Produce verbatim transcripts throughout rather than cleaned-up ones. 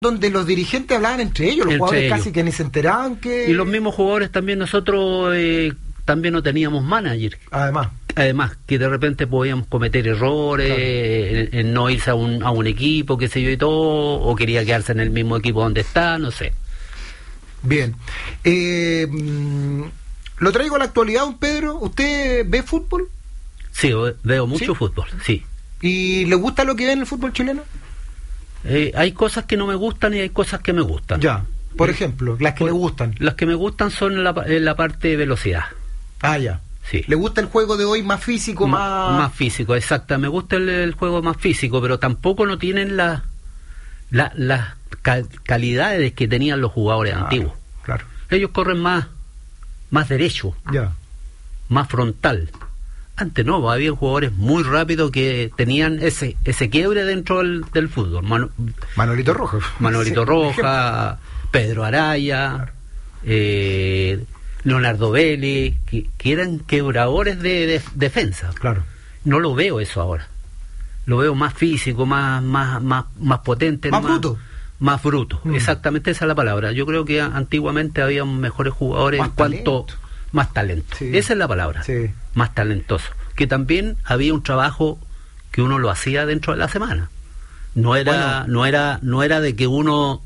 donde los dirigentes hablaban entre ellos, los Entre jugadores ellos. casi que ni se enteraban que... Y los mismos jugadores también, nosotros eh, también no teníamos manager. Además. Además, que de repente podíamos cometer errores, Claro. en, en no irse a un, a un equipo, qué sé yo y todo, o quería quedarse en el mismo equipo donde está, no sé. Bien. Eh, mm, lo traigo a la actualidad, don Pedro. ¿Usted ve fútbol? Sí, veo mucho ¿Sí? fútbol, sí. ¿Y le gusta lo que ve en el fútbol chileno? Eh, hay cosas que no me gustan y hay cosas que me gustan. Ya. Por Eh, ejemplo, las que por- le gustan. Las que me gustan son la, en la parte de velocidad. Ah, ya. Sí. ¿Le gusta el juego de hoy más físico, Ma- más... más físico, exacto. Me gusta el, el juego más físico, pero tampoco no tienen la, la, las ca- calidades que tenían los jugadores Claro, antiguos. Claro. Ellos corren más, más derecho, Ya. más frontal. Antes no, había jugadores muy rápidos que tenían ese ese quiebre dentro del, del fútbol. Manu- Manolito Rojas. Manolito Sí, Roja, Pedro Araya, Claro. eh, Leonardo Vélez, que, que eran quebradores de, de defensa. Claro. No lo veo eso ahora. Lo veo más físico, más más más, más potente. Más bruto. Más bruto, Mm. exactamente esa es la palabra. Yo creo que antiguamente había mejores jugadores Más en cuanto... talento. Más talento. Sí. Esa es la palabra. Sí. Más talentoso. Que también había un trabajo que uno lo hacía dentro de la semana. No era, Bueno. no era, no era de que uno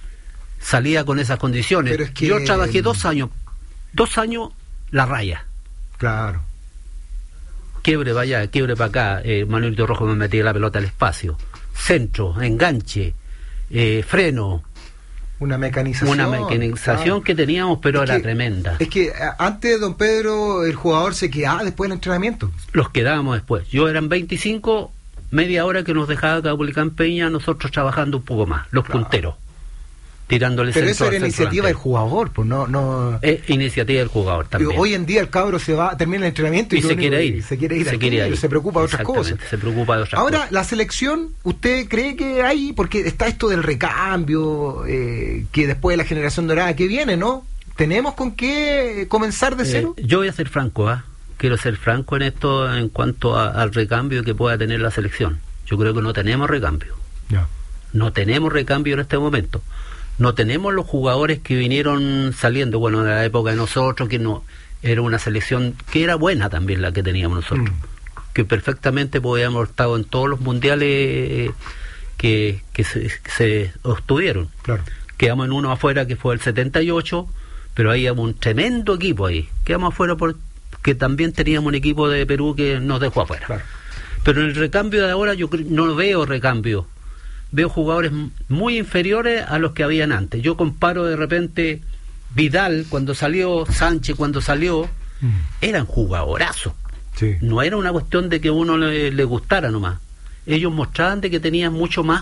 salía con esas condiciones. Pero es que- Yo trabajé dos años, dos años la raya. Claro. Quiebre para allá, quiebre para acá. Eh, Manuelito Rojo me metía la pelota al espacio. Centro, enganche, eh, freno. Una mecanización. Una mecanización claro. que teníamos, pero Es era que- tremenda. Es que a- antes, don Pedro, el jugador se quedaba después del entrenamiento. Los quedábamos después. Yo eran veinticinco, media hora que nos dejaba Caupolicán Peña, nosotros trabajando un poco más, los Claro. punteros, tirándole Pero centro eso era al centro iniciativa del delantero. jugador, pues no... no... Es iniciativa del jugador también. Hoy en día el cabro se va, termina el entrenamiento y, y lo se único quiere que- ir. Se quiere ir, se, al quiere fútbol, ir. se preocupa de otras cosas. Exactamente, se preocupa de otras Ahora, cosas. la selección, ¿usted cree que hay? Porque está esto del recambio, eh, que después de la generación dorada que viene, ¿no? ¿Tenemos con qué comenzar de Eh, cero? yo voy a ser franco, ¿ah? Quiero ser franco en esto en cuanto a- al recambio que pueda tener la selección. Yo creo que no tenemos recambio. Ya. No tenemos recambio en este momento. No tenemos los jugadores que vinieron saliendo, bueno, de la época de nosotros, que no era una selección que era buena también la que teníamos nosotros, Mm. que perfectamente podíamos haber estado en todos los mundiales eh, que, que, se, que se obtuvieron. Claro. Quedamos en uno afuera que fue el setenta y ocho, pero ahí había un tremendo equipo ahí. Quedamos afuera porque también teníamos un equipo de Perú que nos dejó afuera. Claro. Pero en el recambio de ahora yo cre- no veo recambio. Veo jugadores m- muy inferiores a los que habían antes. Yo comparo de repente Vidal cuando salió, Sánchez cuando salió, Mm. eran jugadorazos. Sí. No era una cuestión de que uno le, le gustara nomás. Ellos mostraban de que tenían mucho más,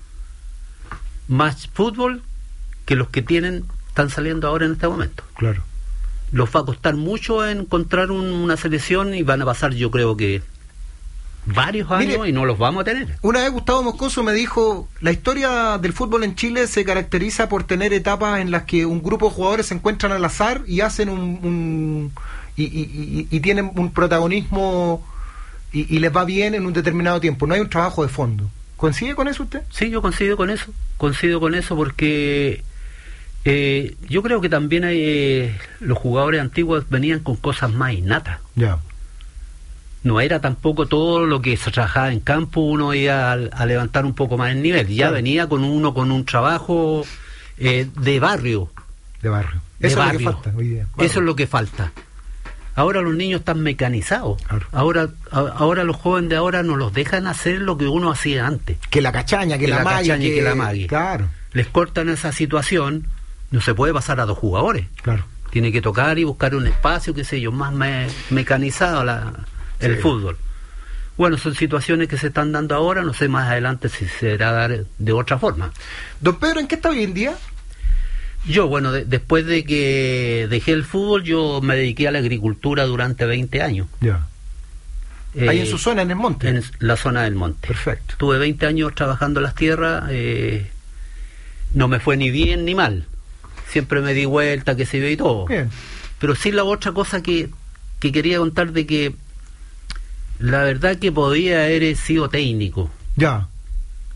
más fútbol que los que tienen, están saliendo ahora en este momento. Claro. Los va a costar mucho encontrar un- una selección y van a pasar, yo creo que varios años. Mire, y no los vamos a tener. Una vez Gustavo Moscoso me dijo, la historia del fútbol en Chile se caracteriza por tener etapas en las que un grupo de jugadores se encuentran al azar y hacen un... un- y, y- y- y tienen un protagonismo y, y les va bien en un determinado tiempo. No hay un trabajo de fondo. ¿Coincide con eso usted? Sí, yo coincido con eso, coincido con eso porque eh, yo creo que también hay, eh, los jugadores antiguos venían con cosas más innatas. Ya. No era tampoco todo lo que se trabajaba en campo, uno iba a, a levantar un poco más el nivel, ya Claro. venía con uno con un trabajo eh, de barrio. De barrio. De Eso barrio. es lo que falta hoy día. Eso es lo que falta. Ahora los niños están mecanizados. Claro. Ahora a- ahora los jóvenes de ahora no los dejan hacer lo que uno hacía antes. Que la cachaña, que, Que la, la magia, cachaña y que la magia. Claro, Les cortan esa situación, no se puede pasar a dos jugadores. claro. Tiene que tocar y buscar un espacio, qué sé yo, más me- mecanizado la, el Sí. fútbol. Bueno, son situaciones que se están dando ahora, no sé más adelante si se será dar de otra forma. Don Pedro, ¿en qué está hoy en día? Yo, bueno, de- después de que dejé el fútbol, yo me dediqué a la agricultura durante veinte años. Ya. Ahí Eh, en su zona, en el monte. En la zona del monte. Perfecto. Tuve veinte años trabajando las tierras, eh, no me fue ni bien ni mal. Siempre me di vuelta, que se ve y todo. Bien. Pero sí la otra cosa que, que quería contar de que la verdad que podía haber sido técnico. Ya.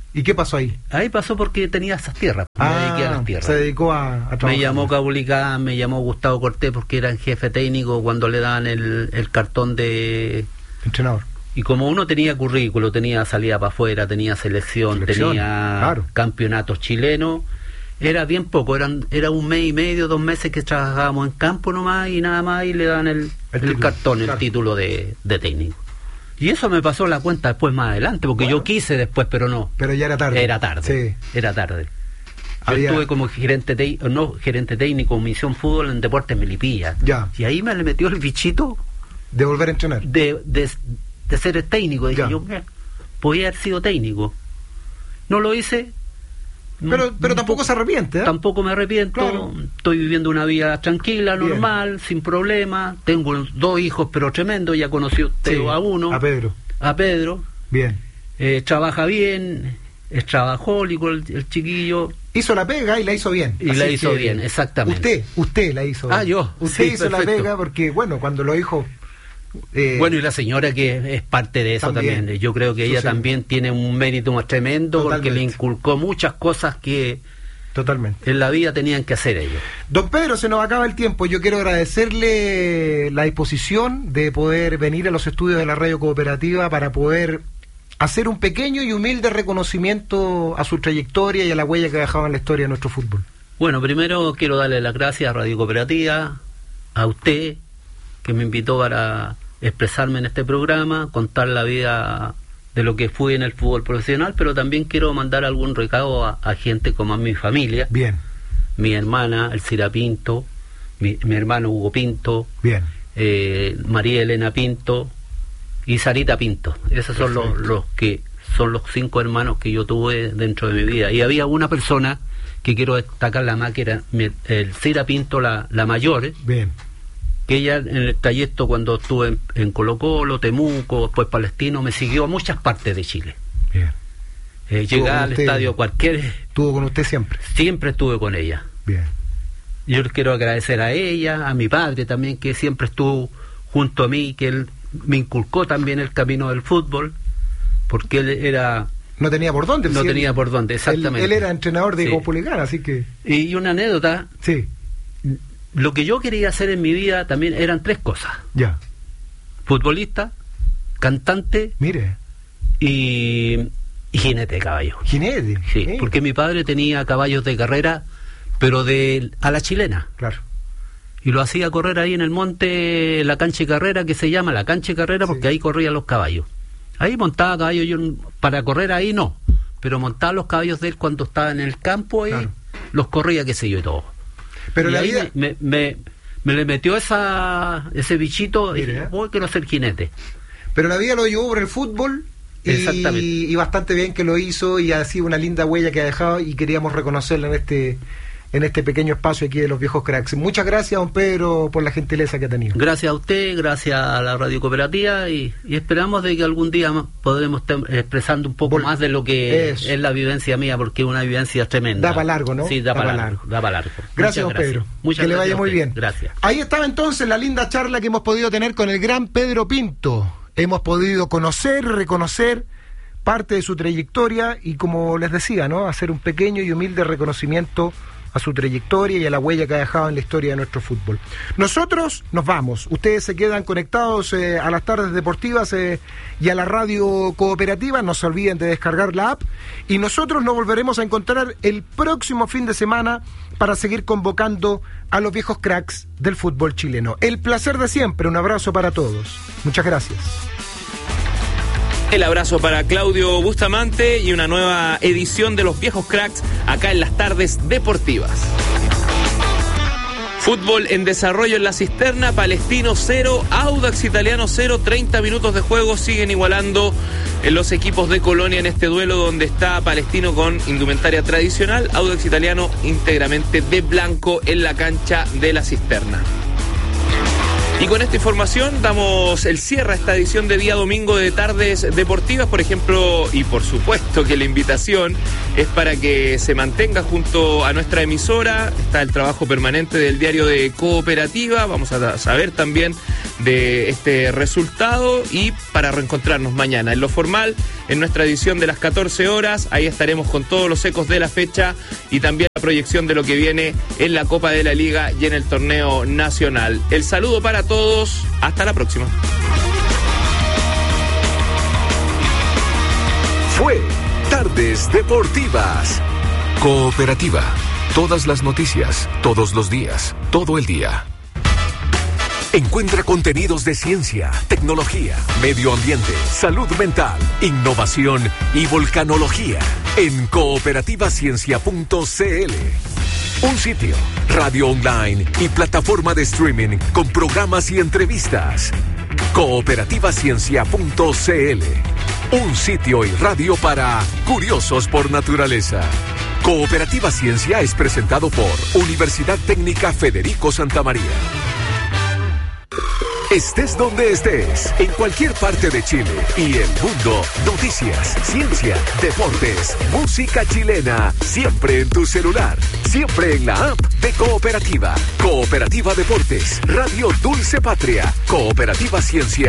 ¿Y qué pasó ahí? Ahí pasó porque tenía esas tierras. Ah, me dediqué a las tierras. Se dedicó a, a trabajar. Me llamó Caulicán, me llamó Gustavo Cortés porque era el jefe técnico cuando le daban el, el cartón de entrenador. Y como uno tenía currículo, tenía salida para afuera, tenía selección, Selección, tenía claro. campeonatos chilenos, era bien poco, eran era un mes y medio, dos meses que trabajábamos en campo nomás y nada más y le dan el, el, el cartón, claro. El título de, de técnico. Y eso me pasó la cuenta después más adelante, porque bueno, yo quise después, pero no. Pero ya era tarde. Era tarde, sí. Era tarde. Yo Había... estuve como gerente te... no gerente técnico, misión fútbol en Deportes Melipilla. Ya. Y ahí me le metió el bichito de volver a entrenar. De, de, de ser el técnico. Dije ya. yo, mira, podía haber sido técnico. No lo hice. Pero, pero tampoco se arrepiente, ¿eh? Tampoco me arrepiento. Claro. Estoy viviendo una vida tranquila, normal, bien, sin problemas. Tengo dos hijos, pero tremendo. Ya conocí usted sí, a uno. A Pedro. A Pedro. Bien. Eh, trabaja bien, es trabajólico el, el chiquillo. Hizo la pega y la hizo bien. Y la hizo bien, exactamente. Usted, usted la hizo bien. Ah, yo. Usted sí, hizo perfecto. la pega porque, bueno, cuando los hijos... Eh, bueno, y la señora que es parte de eso también, también. Yo creo que ella sí. también tiene un mérito más tremendo. Totalmente. Porque le inculcó muchas cosas que totalmente en la vida tenían que hacer ellos. Don Pedro, se nos acaba el tiempo. Yo quiero agradecerle la disposición de poder venir a los estudios de la Radio Cooperativa para poder hacer un pequeño y humilde reconocimiento a su trayectoria y a la huella que ha dejado en la historia de nuestro fútbol. Bueno, primero quiero darle las gracias a Radio Cooperativa, a usted, que me invitó para expresarme en este programa, contar la vida de lo que fui en el fútbol profesional, pero también quiero mandar algún recado a, a gente como a mi familia. Bien. Mi hermana, Elcira Pinto, mi, mi hermano Hugo Pinto, bien, eh, María Elena Pinto y Sarita Pinto. Esos son los, los que son los cinco hermanos que yo tuve dentro de mi vida. Y había una persona que quiero destacar la más, que era Elcira Pinto, la, la mayor. Bien. Que ella en el trayecto cuando estuve en, en Colo Colo, Temuco, después Palestino, me siguió a muchas partes de Chile. Bien. Eh, llegar al estadio cualquier... ¿Estuvo con usted siempre? Siempre estuve con ella. Bien. Yo les quiero agradecer a ella, a mi padre también, que siempre estuvo junto a mí, que él me inculcó también el camino del fútbol, porque él era... No tenía por dónde. No si tenía él, por dónde, exactamente. Él, él era entrenador de sí. Copulicán, así que... Y una anécdota... Sí. Lo que yo quería hacer en mi vida también eran tres cosas. Ya. Futbolista, cantante, mire, y, y jinete de caballo. Jinete. Sí, ¿eh? Porque mi padre tenía caballos de carrera, pero de a la chilena. Claro. Y lo hacía correr ahí en el monte, la cancha de carrera, que se llama la cancha de carrera, porque sí. ahí corrían los caballos. Ahí montaba caballos, yo para correr ahí no, pero montaba los caballos de él cuando estaba en el campo y claro. los corría, qué sé yo, y todo. Pero y la ahí vida... me, me, me le metió esa ese bichito. Mire, y dije, voy, quiero ser jinete. Pero la vida lo llevó por el fútbol y, y bastante bien que lo hizo, y ha sido una linda huella que ha dejado, y queríamos reconocerla en este en este pequeño espacio aquí de los viejos cracks. Muchas gracias, don Pedro, por la gentileza que ha tenido. Gracias a usted, gracias a la Radio Cooperativa, y, y esperamos de que algún día podremos estar expresando un poco Vol más de lo que es. es la vivencia mía, porque es una vivencia tremenda. Da para largo, ¿no? Sí, da, da para largo, largo. Da para largo. Gracias, don Pedro. Muchas que gracias. le vaya muy bien. Gracias. Ahí estaba entonces la linda charla que hemos podido tener con el gran Pedro Pinto. Hemos podido conocer, reconocer parte de su trayectoria y, como les decía, ¿no?, hacer un pequeño y humilde reconocimiento a su trayectoria y a la huella que ha dejado en la historia de nuestro fútbol. Nosotros nos vamos. Ustedes se quedan conectados eh, a las tardes deportivas eh, y a la Radio Cooperativa. No se olviden de descargar la app, y nosotros nos volveremos a encontrar el próximo fin de semana para seguir convocando a los viejos cracks del fútbol chileno. El placer de siempre. Un abrazo para todos. Muchas gracias. El abrazo para Claudio Bustamante y una nueva edición de Los Viejos Cracks acá en las tardes deportivas. Fútbol en desarrollo en la Cisterna, Palestino cero, Audax Italiano cero, treinta minutos de juego, siguen igualando los equipos de Colonia en este duelo, donde está Palestino con indumentaria tradicional, Audax Italiano íntegramente de blanco en la cancha de la Cisterna. Y con esta información damos el cierre a esta edición de día domingo de Tardes Deportivas, por ejemplo, y por supuesto que la invitación es para que se mantenga junto a nuestra emisora. Está el trabajo permanente del diario de Cooperativa, vamos a saber también de este resultado y para reencontrarnos mañana en lo formal, en nuestra edición de las catorce horas, ahí estaremos con todos los ecos de la fecha y también la proyección de lo que viene en la Copa de la Liga y en el torneo nacional. El saludo para todos, hasta la próxima. Fue Tardes Deportivas. Cooperativa. Todas las noticias, todos los días, todo el día. Encuentra contenidos de ciencia, tecnología, medio ambiente, salud mental, innovación y volcanología en cooperativa ciencia punto c l. Un sitio, radio online y plataforma de streaming con programas y entrevistas. cooperativa ciencia punto c l. Un sitio y radio para curiosos por naturaleza. Cooperativa Ciencia es presentado por Universidad Técnica Federico Santa María. Estés donde estés, en cualquier parte de Chile y el mundo, noticias, ciencia, deportes, música chilena, siempre en tu celular, siempre en la app de Cooperativa. Cooperativa Deportes, Radio Dulce Patria, Cooperativa Ciencia.